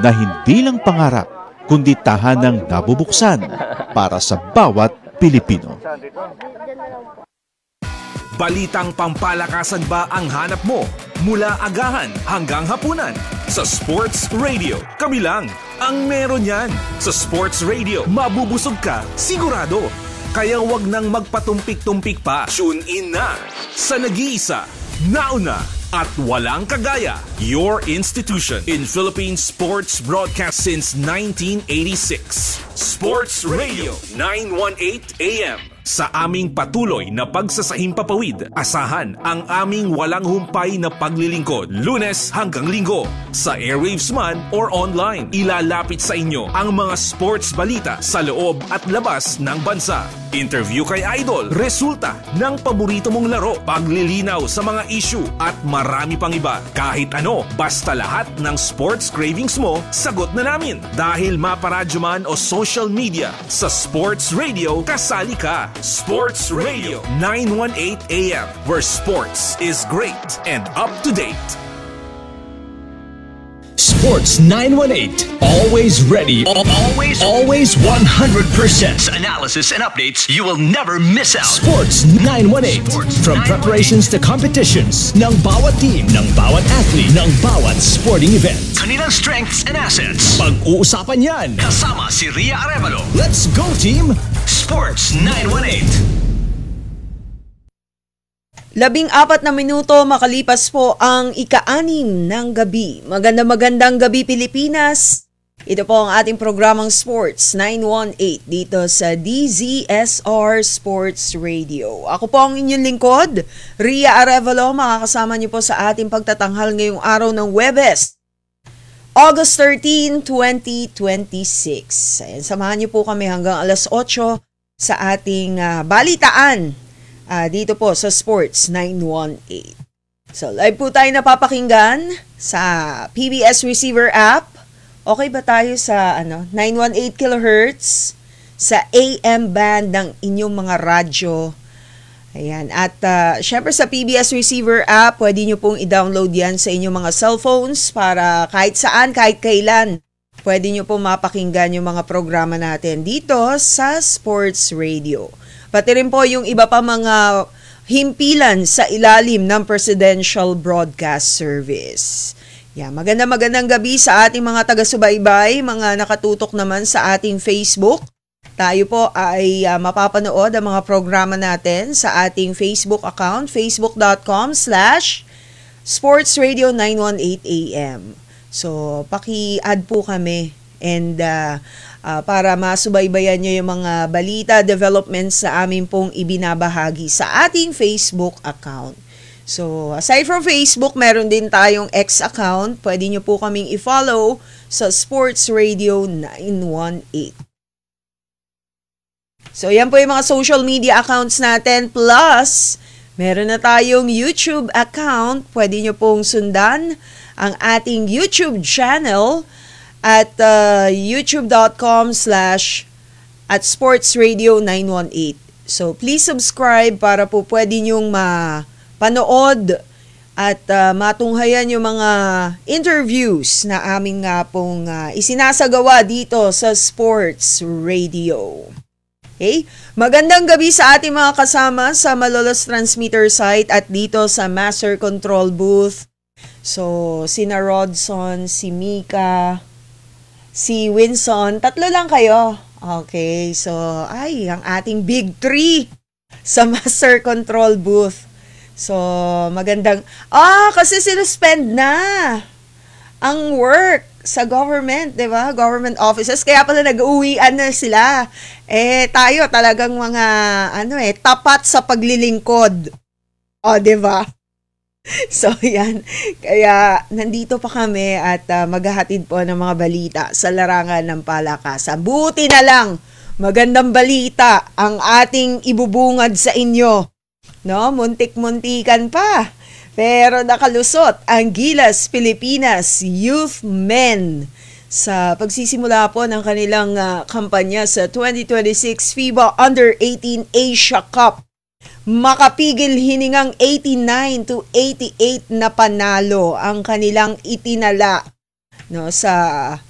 na hindi lang pangarap, kundi tahanang nabubuksan para sa bawat Pilipino. Balitang pampalakasan ba ang hanap mo? Mula agahan hanggang hapunan. Sa Sports Radio, kami lang ang meron yan. Sa Sports Radio, mabubusog ka, sigurado. Kaya wag nang magpatumpik-tumpik pa. Tune in na sa nag-iisa, nauna, at walang kagaya, your institution in Philippine sports broadcast since 1986. Sports Radio 918 AM. Sa aming patuloy na pagsasahimpapawid, asahan ang aming walang humpay na paglilingkod, Lunes hanggang Linggo. Sa airwaves man or online, ilalapit sa inyo ang mga sports balita sa loob at labas ng bansa. Interview kay Idol, resulta ng paborito mong laro, paglilinaw sa mga issue at marami pang iba. Kahit ano, basta lahat ng sports cravings mo, sagot na namin. Dahil maparadyo man o social media, sa Sports Radio, kasali ka. Sports Radio 918 AM, where sports is great and up to date. Sports 918, always ready, always 100% analysis and updates you will never miss out. Sports 918, from preparations to competitions, ng bawat team, ng bawat athlete, ng bawat sporting event. Kanilang strengths and assets, pag-uusapan yan. Kasama si Ria Arevalo. Let's go team! Sports 918. 14 na minuto makalipas po ang ika-6 ng gabi. Magandang gabi Pilipinas. Ito po ang ating programang Sports 918 dito sa DZSR Sports Radio. Ako po ang inyong lingkod, Ria Arevalo. Makakasama niyo po sa ating pagtatanghal ngayong araw ng Huwebes, August 13, 2026. Ayan, samahan niyo po kami hanggang alas 8 sa ating balitaan. Dito po sa Sports 918. So, live po tayo napapakinggan sa PBS Receiver app. Okay ba tayo sa 918 kHz sa AM band ng inyong mga radyo? Ayan. At syempre sa PBS Receiver app, pwede nyo pong i-download yan sa inyong mga cellphones para kahit saan, kahit kailan, pwede nyo pong mapakinggan yung mga programa natin dito sa Sports Radio. Pati rin po yung iba pa mga himpilan sa ilalim ng Presidential Broadcast Service. Yeah, magandang gabi sa ating mga taga-subaybay, mga nakatutok naman sa ating Facebook. Tayo po ay mapapanood ang mga programa natin sa ating Facebook account, facebook.com/sportsradio918am. So, paki-add po kami and para masubaybayan nyo yung mga balita, developments sa amin pong ibinabahagi sa ating Facebook account. So, aside from Facebook, meron din tayong X account. Pwede nyo po kaming i-follow sa Sports Radio 918. So, yan po yung mga social media accounts natin. Plus, meron na tayong YouTube account. Pwede nyo pong sundan ang ating YouTube channel at youtube.com/sportsradio918. So, please subscribe para po pwede nyong mapanood at matunghayan yung mga interviews na aming nga pong isinasagawa dito sa Sports Radio. Okay? Magandang gabi sa ating mga kasama sa Malolos Transmitter site at dito sa Master Control Booth. So, sina Rodson, si Mika, si Winson, 3 lang kayo. Okay, so, ang ating big 3 sa Master Control Booth. So, magandang, kasi sinuspend na ang work sa government, di ba? Government offices. Kaya pala nag-uwian na sila. Tayo talagang mga, tapat sa paglilingkod. Di ba? So, yan. Kaya, nandito pa kami at maghahatid po ng mga balita sa larangan ng palakasan. Buti na lang, magandang balita ang ating ibubungad sa inyo. No? Muntik-muntikan pa. Pero nakalusot ang Gilas Pilipinas Youth Men sa pagsisimula po ng kanilang kampanya sa 2026 FIBA Under-18 Asia Cup. Makapigil hiningang 89-88 na panalo ang kanilang itinala, no, sa